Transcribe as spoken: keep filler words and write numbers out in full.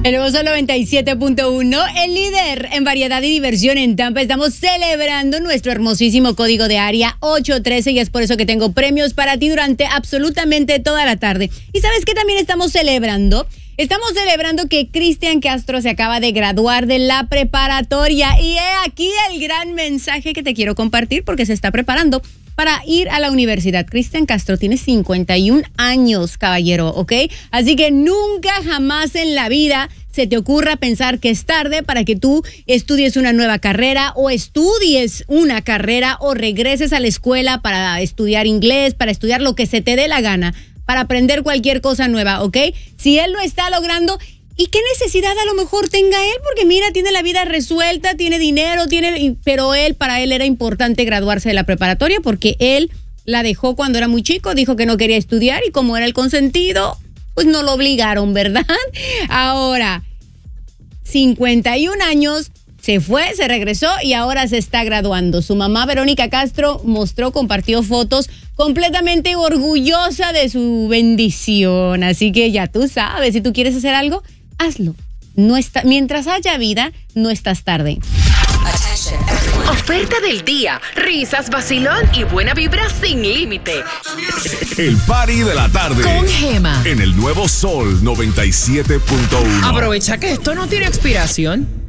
Hermoso noventa y siete punto uno, el líder en variedad y diversión en Tampa. Estamos celebrando nuestro hermosísimo código de área ocho trece y es por eso que tengo premios para ti durante absolutamente toda la tarde. ¿Y sabes qué también estamos celebrando? Estamos celebrando que Cristian Castro se acaba de graduar de la preparatoria y he aquí el gran mensaje que te quiero compartir porque se está preparando para ir a la universidad. Cristian Castro tiene cincuenta y un años, caballero, ¿ok? Así que nunca jamás en la vida se te ocurra pensar que es tarde para que tú estudies una nueva carrera o estudies una carrera o regreses a la escuela para estudiar inglés, para estudiar lo que se te dé la gana, para aprender cualquier cosa nueva, ¿ok? Si él lo está logrando, ¿y qué necesidad a lo mejor tenga él? Porque mira, tiene la vida resuelta, tiene dinero, tiene, pero él, para él era importante graduarse de la preparatoria porque él la dejó cuando era muy chico, dijo que no quería estudiar y como era el consentido, pues no lo obligaron, ¿verdad? Ahora, cincuenta y un años, se fue, se regresó y ahora se está graduando. Su mamá, Verónica Castro, mostró, compartió fotos completamente orgullosa de su bendición. Así que ya tú sabes, si tú quieres hacer algo, hazlo. No está, mientras haya vida, no estás tarde. Oferta del día, risas, vacilón y buena vibra sin límite. El party de la tarde. Con Gema. En el nuevo Sol noventa y siete punto uno. Aprovecha que esto no tiene expiración.